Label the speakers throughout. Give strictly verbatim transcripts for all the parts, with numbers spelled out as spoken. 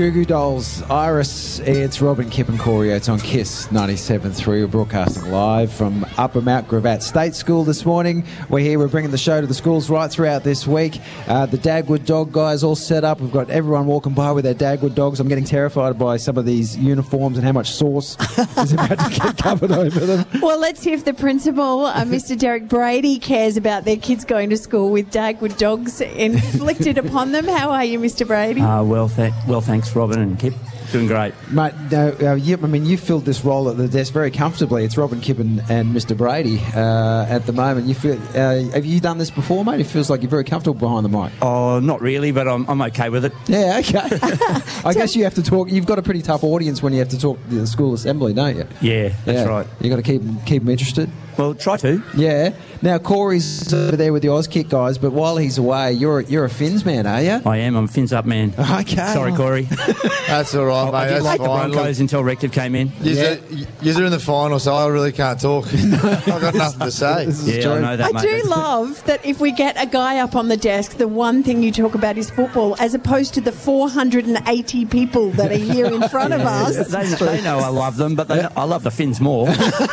Speaker 1: Goo Goo Dolls, Iris, it's Robin, Kip and Corey. It's on KISS ninety-seven point three. We're broadcasting live from Upper Mount Gravatt State School this morning. We're here, we're bringing the show to the schools right throughout this week. Uh, the Dagwood Dog guys all set up. We've got everyone walking by with their Dagwood dogs. I'm getting terrified by some of these uniforms and how much sauce is about to get covered over them.
Speaker 2: Well, let's see if the principal, uh, Mister Derek Brady, cares about their kids going to school with Dagwood dogs inflicted upon them. How are you, Mister Brady?
Speaker 3: Uh, well, th- well, thanks, Robin and Kip. Doing great.
Speaker 1: Mate, uh, uh, you, I mean, you filled this role at the desk very comfortably. It's Robin, Kip and, and Mister Brady uh, at the moment. You feel? Uh, have you done this before, mate? It feels like you're very comfortable behind the mic.
Speaker 3: Oh, not really, but I'm, I'm okay with it.
Speaker 1: Yeah, okay. I guess you have to talk. You've got a pretty tough audience when you have to talk to the school assembly, don't you?
Speaker 3: Yeah, that's
Speaker 1: yeah.
Speaker 3: right.
Speaker 1: You've got to keep, keep them interested.
Speaker 3: Well, try to.
Speaker 1: Yeah. Now, Corey's over there with the Auskick guys, but while he's away, you're you're a Finns man, are you?
Speaker 3: I am. I'm a Fins up man.
Speaker 1: Okay.
Speaker 3: Sorry, Corey.
Speaker 4: That's all right, mate.
Speaker 3: I did
Speaker 4: That's
Speaker 3: like the
Speaker 4: fine.
Speaker 3: Broncos until Rective came in.
Speaker 4: You're yeah. in the final, so I really can't talk. I've got nothing to say.
Speaker 3: Yeah,
Speaker 1: true.
Speaker 3: I know that,
Speaker 2: I
Speaker 3: mate.
Speaker 2: do love that if we get a guy up on the desk, the one thing you talk about is football, as opposed to the four hundred eighty people that are here in front of us.
Speaker 3: They, they know I love them, but they know, I love the Fins more.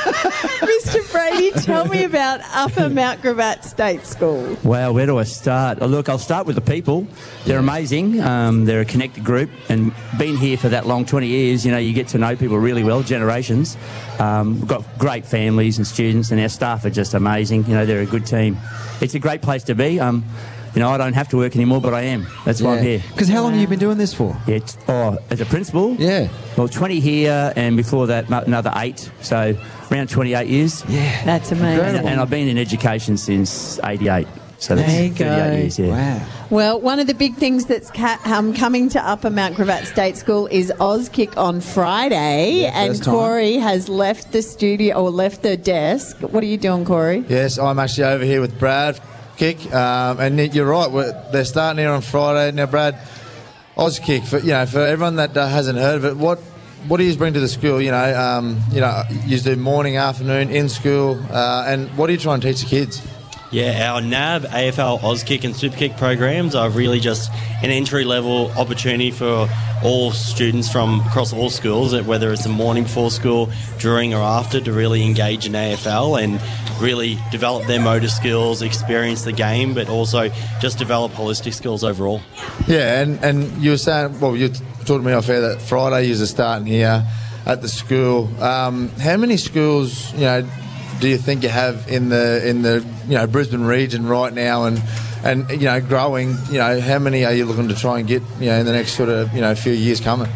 Speaker 2: Mister Brady, tell me about Upper Mount Gravatt State School.
Speaker 3: Wow, where do I start? Oh, look, I'll start with the people. They're amazing. Um, they're a connected group, and being here for that long, twenty years, you know, you get to know people really well, generations. Um, we've got great families and students, and our staff are just amazing. You know, they're a good team. It's a great place to be. Um, you know, I don't have to work anymore, but I am. That's why
Speaker 1: yeah.
Speaker 3: I'm here.
Speaker 1: Because how long have you been doing this for?
Speaker 3: Yeah, it's, oh, as a principal?
Speaker 1: Yeah.
Speaker 3: Well, twenty here, and before that, another eight. So around twenty-eight years.
Speaker 1: Yeah.
Speaker 2: That's amazing.
Speaker 3: And, and I've been in education since eighty-eight. So that's
Speaker 2: There you go.
Speaker 3: thirty-eight years, yeah.
Speaker 1: Wow.
Speaker 2: Well, one of the big things that's ca- um, coming to Upper Mount Gravatt State School is Auskick on Friday,
Speaker 1: Yeah,
Speaker 2: and
Speaker 1: first time.
Speaker 2: Corey has left the studio or left the desk. What are you doing, Corey?
Speaker 4: Yes, I'm actually over here with Brad Kick, um, and Nick, you're right. We're, they're starting here on Friday. Now, Brad, Auskick, for you know, for everyone that uh, hasn't heard of it, what what do you bring to the school? You know, um, you know, you do morning, afternoon, in school, uh, and what do you try and teach the kids?
Speaker 5: Yeah, our N A B, A F L, Auskick and Superkick programs are really just an entry-level opportunity for all students from across all schools, whether it's the morning before school, during or after, to really engage in A F L and really develop their motor skills, experience the game, but also just develop holistic skills overall.
Speaker 4: Yeah, and, and you were saying, well, you were talking to me off air that Friday you're starting here at the school. Um, how many schools, you know, do you think you have in the in the you know Brisbane region right now, and and you know growing? You know, how many are you looking to try and get, you know, in the next sort of you know few years coming?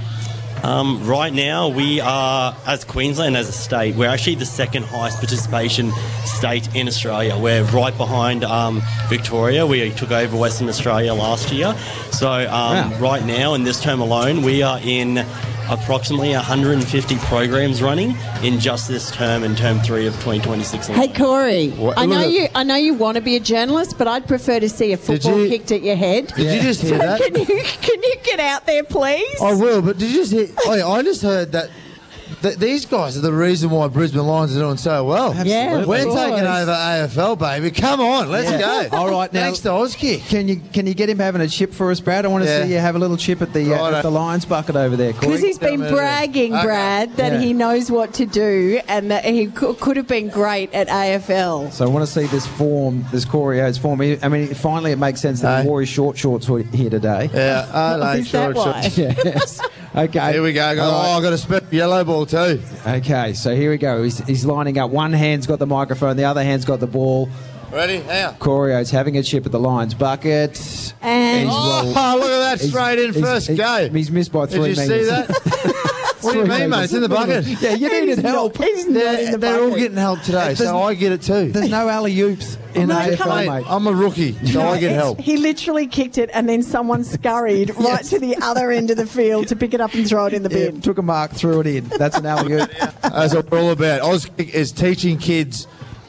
Speaker 5: Um, right now, we are, as Queensland, as a state, we're actually the second highest participation state in Australia. We're right behind um, Victoria. We took over Western Australia last year. So um,
Speaker 1: Wow.
Speaker 5: right now, in this term alone, we are in approximately one hundred fifty programs running in just this term, in term three of twenty twenty-six.
Speaker 2: Hey, Corey,
Speaker 4: What-
Speaker 2: I know
Speaker 4: look at-
Speaker 2: you. I know you want to be a journalist, but I'd prefer to see a football
Speaker 4: you-
Speaker 2: kicked at your head.
Speaker 4: Did you just hear that?
Speaker 2: Can you can you get out there, please?
Speaker 4: I will, but did you just hear? Oh, yeah, I just heard that. Th- these guys are the reason why Brisbane Lions are doing so well.
Speaker 2: Yeah,
Speaker 4: We're
Speaker 2: of
Speaker 4: taking
Speaker 2: course.
Speaker 4: over A F L, baby. Come on, let's
Speaker 1: Yeah.
Speaker 4: go.
Speaker 1: All right, now-
Speaker 4: Thanks to Auskick.
Speaker 1: Can you can you get him having a chip for us, Brad? I want to
Speaker 4: Yeah.
Speaker 1: see you have a little chip at the uh,
Speaker 4: Righto.
Speaker 1: at the Lions bucket over there, Corey.
Speaker 2: Because he's been
Speaker 4: Tell me
Speaker 2: bragging,
Speaker 4: okay.
Speaker 2: Brad, that
Speaker 1: Yeah.
Speaker 2: he knows what to do and that he co- could have been great at A F L.
Speaker 1: So I want to see this form, this Corio's form. I mean, finally it makes sense that he
Speaker 4: Hey.
Speaker 1: wore his short shorts here today.
Speaker 4: Yeah, I like
Speaker 2: Is that
Speaker 4: short
Speaker 2: why?
Speaker 4: shorts.
Speaker 1: Yes. Okay.
Speaker 4: Here we go.
Speaker 1: All
Speaker 4: Oh,
Speaker 1: right.
Speaker 4: I got a spit yellow ball too.
Speaker 1: Okay, so here we go. He's, he's lining up. One hand's got the microphone, the other hand's got the ball.
Speaker 4: Ready? Now.
Speaker 1: Corio's having a chip at the Lions bucket.
Speaker 2: And
Speaker 1: He's
Speaker 4: Oh,
Speaker 1: rolled-
Speaker 4: look at that!
Speaker 1: he's-
Speaker 4: Straight in
Speaker 1: he's-
Speaker 4: first
Speaker 1: he's-
Speaker 4: go.
Speaker 1: He's missed by
Speaker 4: Did
Speaker 1: three
Speaker 4: you see
Speaker 1: metres.
Speaker 4: that? What do you
Speaker 1: Three
Speaker 4: mean, mate?
Speaker 1: metres.
Speaker 4: It's in the bucket.
Speaker 1: Yeah, you needed help.
Speaker 2: He's not in
Speaker 4: They're,
Speaker 2: the
Speaker 4: they're all
Speaker 2: bucket.
Speaker 4: getting help today,
Speaker 1: There's-
Speaker 4: so I get it too.
Speaker 1: There's no alley-oops in
Speaker 2: No,
Speaker 1: A F L,
Speaker 2: come on.
Speaker 1: mate.
Speaker 4: I'm a rookie, so I get help.
Speaker 2: He literally kicked it, and then someone scurried right to the other end of the field to pick it up and throw it in the
Speaker 1: Yeah,
Speaker 2: bin.
Speaker 1: took a mark, threw it in. That's an alley-oop.
Speaker 4: That's what we're all about. Auskick is teaching kids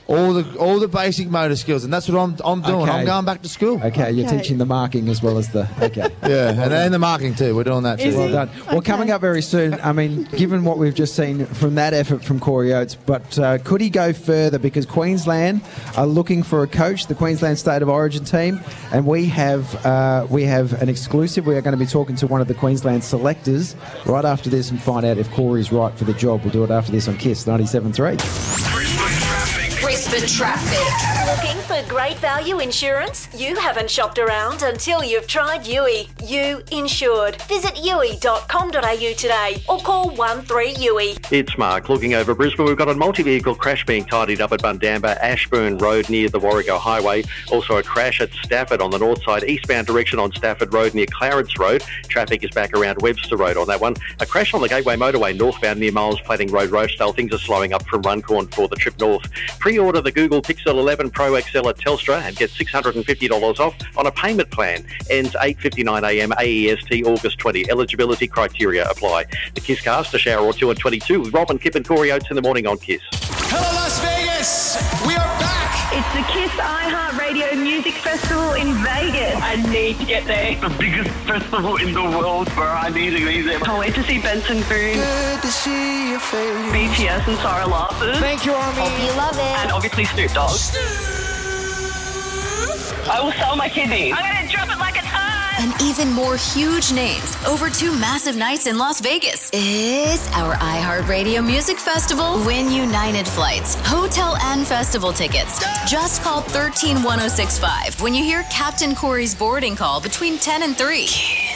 Speaker 4: all the all the basic motor skills, and that's what I'm I'm doing.
Speaker 1: Okay.
Speaker 4: I'm going back to school.
Speaker 1: Okay, you're
Speaker 2: Okay.
Speaker 1: teaching the marking as well as the... Okay.
Speaker 4: Yeah, and, and the marking too. We're doing that too.
Speaker 2: Is
Speaker 1: Well
Speaker 2: he?
Speaker 1: done. Well,
Speaker 2: Okay.
Speaker 1: coming up very soon, I mean, given what we've just seen from that effort from Corey Oates, but uh, could he go further? Because Queensland are looking for a coach, the Queensland State of Origin team, and we have uh, we have an exclusive. We are going to be talking to one of the Queensland selectors right after this and find out if Corey's right for the job. We'll do it after this on KISS ninety-seven point three.
Speaker 6: Brisbane Traffic.
Speaker 7: Looking for great value insurance? You haven't shopped around until you've tried U I. You Insured. Visit U I dot com dot A U today or call one three U I.
Speaker 8: It's Mark looking over Brisbane. We've got a multi-vehicle crash being tidied up at Bundamba, Ashburn Road near the Warrego Highway. Also a crash at Stafford on the north side, eastbound direction on Stafford Road near Clarence Road. Traffic is back around Webster Road on that one. A crash on the Gateway Motorway northbound near Miles Plating Road, Rosedale. Things are slowing up from Runcorn for the trip north. Pre-order the Google Pixel eleven Pro X L at Telstra and get six hundred fifty dollars off on a payment plan. Ends eight fifty-nine a m A E S T August twentieth. Eligibility criteria apply. The KISS Cast, a shower or two and twenty-two with Robin, Kip and Corey Oates in the morning on KISS.
Speaker 9: Hello, Las Vegas! We are back!
Speaker 10: It's the KISS iHeartRadio Music Festival in Vegas. I need to get there.
Speaker 11: The biggest festival in the world, bro. I need to be there.
Speaker 10: Can't wait to see Benson Boone.
Speaker 9: Good to see your face.
Speaker 10: B T S and Sarah Larson.
Speaker 9: Thank you, Army.
Speaker 6: Hope you love it.
Speaker 10: And obviously Snoop Dogg. I will sell my kidneys. I'm going to drop it like it's hot.
Speaker 6: And even more huge names over two massive nights in Las Vegas. It's our iHeartRadio Music Festival. Win United flights, hotel and festival tickets. Just call one three one oh six five when you hear Captain Corey's boarding call between ten and three.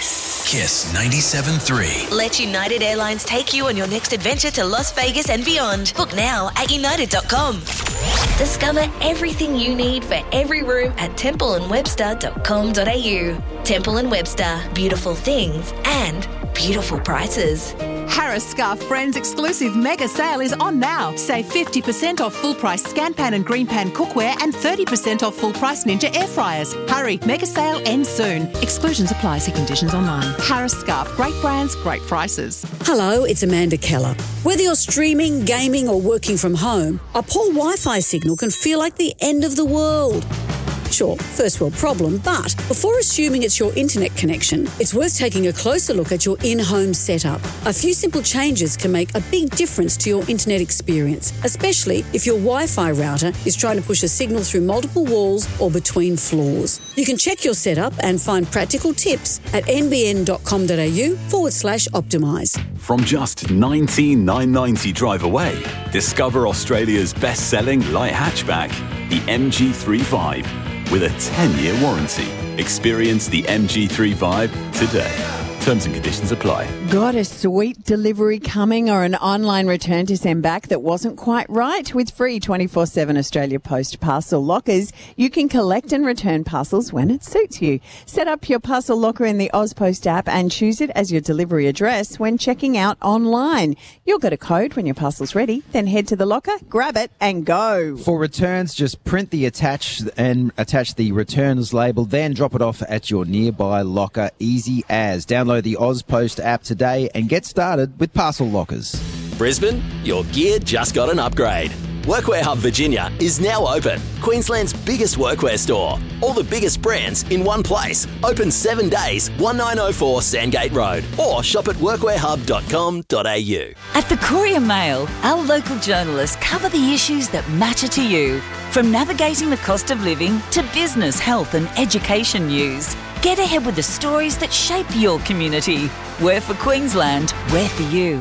Speaker 9: KISS ninety-seven point three.
Speaker 12: Let United Airlines take you on your next adventure to Las Vegas and beyond. Book now at united dot com. Discover everything you need for every room at temple and webster dot com dot a u. Temple and Webster, beautiful things and beautiful prices.
Speaker 13: Harris Scarf Friends exclusive mega sale is on now. Save fifty percent off full price Scan Pan and Green Pan cookware and thirty percent off full price Ninja air fryers. Hurry, mega sale ends soon. Exclusions apply. See conditions online. Harris Scarf, great brands, great prices.
Speaker 14: Hello, it's Amanda Keller. Whether you're streaming, gaming or working from home, a poor Wi-Fi signal can feel like the end of the world. Sure, first world problem, but before assuming it's your internet connection, it's worth taking a closer look at your in-home setup. A few simple changes can make a big difference to your internet experience, especially if your Wi-Fi router is trying to push a signal through multiple walls or between floors. You can check your setup and find practical tips at nbn dot com dot a u forward slash optimise.
Speaker 15: From just nineteen thousand nine hundred ninety drive away, discover Australia's best-selling light hatchback, the M G three Vibe. With a ten-year warranty. Experience the M G three Vibe today. Terms and conditions apply.
Speaker 2: Got a sweet delivery coming or an online return to send back that wasn't quite right? With free twenty-four seven Australia Post parcel lockers, you can collect and return parcels when it suits you. Set up your parcel locker in the AusPost app and choose it as your delivery address when checking out online. You'll get a code when your parcel's ready, then head to the locker, grab it and go.
Speaker 1: For returns, just print the attach and attach the returns label, then drop it off at your nearby locker. Easy as. Download the AusPost app today and get started with parcel lockers.
Speaker 16: Brisbane, your gear just got an upgrade. Workwear Hub Virginia is now open. Queensland's biggest workwear store. All the biggest brands in one place. Open seven days, nineteen oh four Sandgate Road. Or shop at workwear hub dot com dot a u.
Speaker 17: At the Courier Mail, our local journalists cover the issues that matter to you. From navigating the cost of living to business, health and education news. Get ahead with the stories that shape your community. We're for Queensland, we're for you.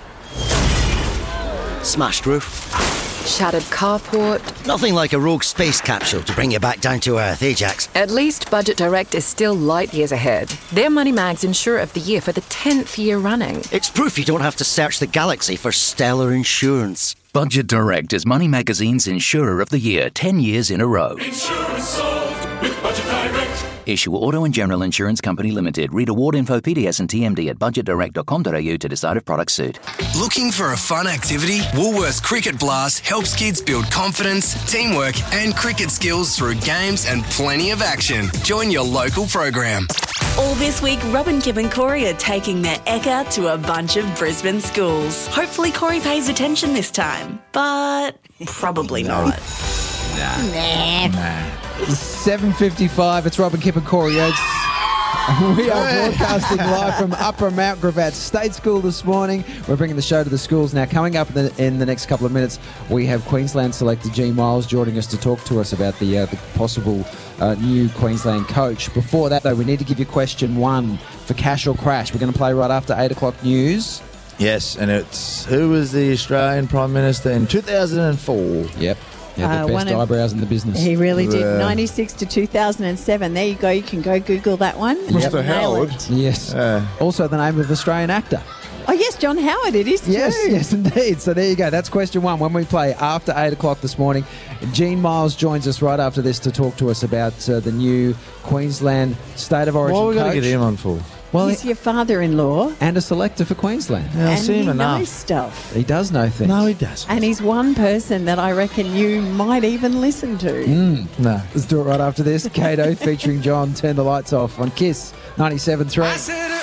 Speaker 18: Smashed roof.
Speaker 19: Shattered carport.
Speaker 18: Nothing like a rogue space capsule to bring you back down to earth, Ajax.
Speaker 19: At least Budget Direct is still light years ahead. They're Money Mag's Insurer of the Year for the tenth year running.
Speaker 18: It's proof you don't have to search the galaxy for stellar insurance.
Speaker 20: Budget Direct is Money Magazine's Insurer of the Year ten years in a row.
Speaker 21: Insurance solved with Budget Direct.
Speaker 20: Issue Auto and General Insurance Company Limited. Read award info, P D S and T M D at budget direct dot com dot a u to decide if products suit.
Speaker 9: Looking for a fun activity? Woolworths Cricket Blast helps kids build confidence, teamwork and cricket skills through games and plenty of action. Join your local program.
Speaker 12: All this week, Robin, Kip and Corey are taking their Eka to a bunch of Brisbane schools. Hopefully Corey pays attention this time, but probably not.
Speaker 2: Nah.
Speaker 1: seven fifty-five, it's Robin, Kip and Corey Oates. We are broadcasting live from Upper Mount Gravatt State School this morning. We're bringing the show to the schools now. Coming up in the, in the next couple of minutes, we have Queensland selector Gene Miles joining us to talk to us about the, uh, the possible uh, new Queensland coach. Before that, though, we need to give you question one for Cash or Crash. We're going to play right after eight o'clock news.
Speaker 4: Yes, and it's who was the Australian Prime Minister in two thousand four?
Speaker 1: Yep. Yeah, the
Speaker 2: Uh,
Speaker 1: best
Speaker 2: one of-
Speaker 1: eyebrows in the business.
Speaker 2: He really did.
Speaker 4: Uh,
Speaker 2: ninety-six to two thousand seven. There you go. You can go Google that one.
Speaker 1: Mister
Speaker 2: Nail
Speaker 1: Howard.
Speaker 2: it.
Speaker 1: Yes. Also the name of the Australian actor.
Speaker 2: Oh, yes, John Howard. It is
Speaker 1: Yes,
Speaker 2: true.
Speaker 1: yes, indeed. So there you go. That's question one. When we play after eight o'clock this morning, Gene Miles joins us right after this to talk to us about uh, the new Queensland State of Origin
Speaker 4: What are we
Speaker 1: coach.
Speaker 4: going to get him on for?
Speaker 1: Well,
Speaker 2: He's your father-in-law.
Speaker 1: and a selector for Queensland.
Speaker 4: Yeah, I
Speaker 2: and
Speaker 4: see
Speaker 2: he
Speaker 4: him enough.
Speaker 2: knows stuff.
Speaker 1: He does know things.
Speaker 4: No, he doesn't.
Speaker 2: And he's one person that I reckon you might even listen to.
Speaker 1: Mm.
Speaker 4: No.
Speaker 1: Let's do it right after this. Kato featuring John, Turn the Lights Off on Kiss ninety-seven point three.